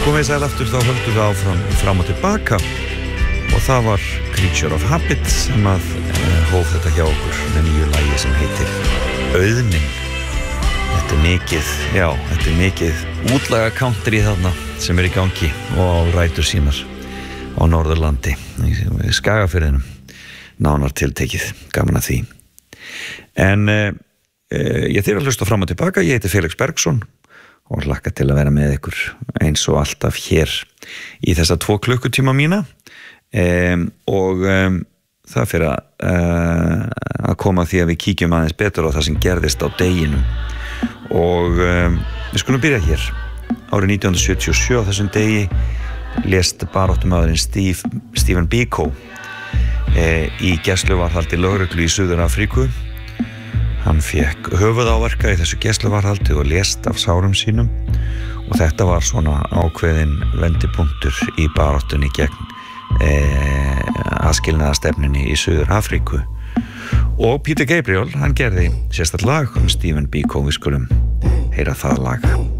Komið sæl aftur, þá höldum við áfram fram og tilbaka og það var Creature of Habit sem að hóf þetta hjá okkur með nýju lagi sem heitir Auðnin. Þetta er mikið útlaga country þarna sem í gangi og á rætur sínar á Norðurlandi, í Skagafirðinum, nánar tiltekið, gaman að því. En ég þyr að hlusta fram og tilbaka, ég heiti Felix Bergsson og hlakka til að vera með ykkur eins og alltaf hér í þessa 2 klukkutíma mína það fyrir að koma því að við kíkjum aðeins betur á það sem gerðist á deginum og við skulum byrja hér árið 1977 á þessum degi lést baráttumaðurinn Stephen Biko í gæsluvarðhaldi lögreglu í Suður-Afríku. Hann fékk höfuðáverka í þessu gæsluvarðhaldi og lést af sárum sínum og þetta var svona ákveðin vendipunktur í baráttunni gegn aðskilnaðarstefnunni í Suður-Afríku. Og Peter Gabriel, hann gerði sérstakt lag Stephen Biko, við skulum heyra það lag.